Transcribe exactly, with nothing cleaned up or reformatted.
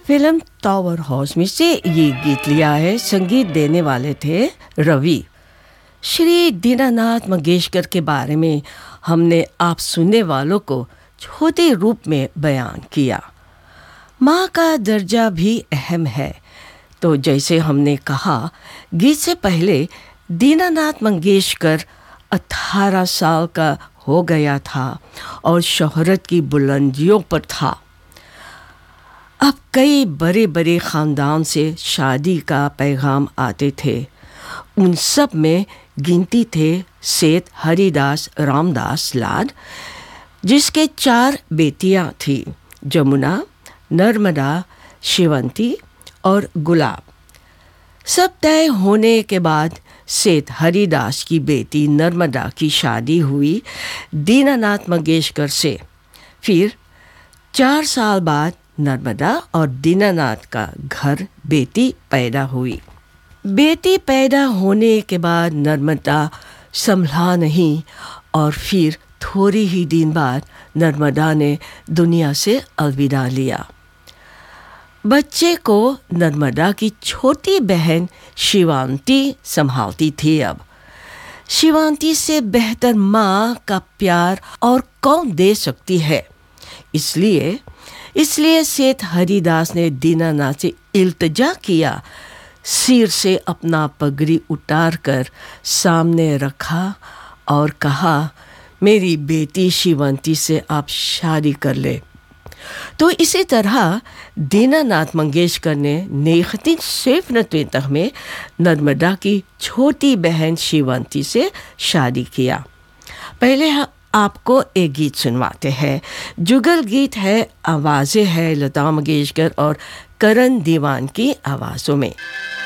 Film tower house में से ये गीत लिया है। संगीत देने वाले थे रवि। श्री दीनानाथ मंगेशकर के बारे में हमने आप सुनने वालों को छोटे रूप में बयान किया। माँ का दर्जा भी अहम है। तो जैसे हमने कहा, गीत से पहले दीनानाथ मंगेशकर अठारह साल का हो गया था और शोहरत की बुलंदियों पर था। अब कई बड़े बड़े ख़ानदान से शादी का पैगाम आते थे। उन सब में गिनती थे सेठ हरिदास रामदास लाड, जिसके चार बेटियां थीं, जमुना, नर्मदा, शिवंती और गुलाब। सब तय होने के बाद सेठ हरिदास की बेटी नर्मदा की शादी हुई दीनानाथ मंगेशकर से। फिर चार साल बाद नर्मदा और दीनानाथ का घर बेटी पैदा हुई। बेटी पैदा होने के बाद नर्मदा संभला नहीं और फिर थोड़ी ही दिन बाद नर्मदा ने दुनिया से अलविदा लिया। बच्चे को नर्मदा की छोटी बहन शिवांती संभालती थी। अब शिवांती से बेहतर माँ का प्यार और कौन दे सकती है। इसलिए इसलिए सेठ हरिदास ने दीनानाथ से इल्तिजा किया। सिर से अपना पगड़ी उतार कर सामने रखा और कहा, मेरी बेटी शिवंती से आप शादी कर ले। तो इसी तरह दीनानाथ मंगेशकर ने नेखती सेफनत्वेतक में नर्मदा की छोटी बहन शिवंती से शादी किया। पहले आपको एक गीत सुनवाते हैं। जुगल गीत है, आवाज़ें हैं लता मंगेशकर और करण दीवान की आवाज़ों में।